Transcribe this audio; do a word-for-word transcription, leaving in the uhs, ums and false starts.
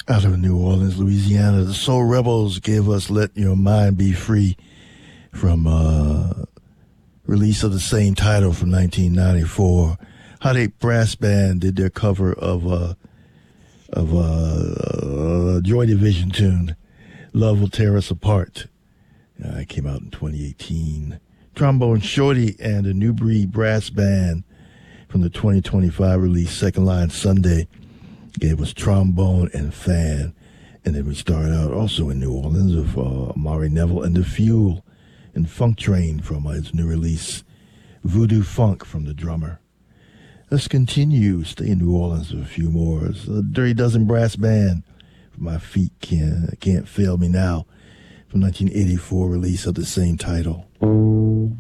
Out of New Orleans, Louisiana, the Soul Rebels gave us Let Your Mind Be Free from uh, release of the same title from nineteen ninety-four. Hot Eight Brass Band did their cover of uh, of uh, uh, Joy Division tune, Love Will Tear Us Apart. Uh, it came out in twenty eighteen. Trombone Shorty and the New Breed Brass Band from the twenty twenty-five release, Second Line Sunday, gave us Trombone and Fan. And then we started out also in New Orleans with uh, Amari Neville and The Fuel and Funk Train from uh, his new release, Voodoo Funk, from the drummer. Let's continue, stay in New Orleans with a few more. It's a Dirty Dozen Brass Band, My Feet Can't, Can't Fail Me Now, from nineteen eighty-four release of the same title.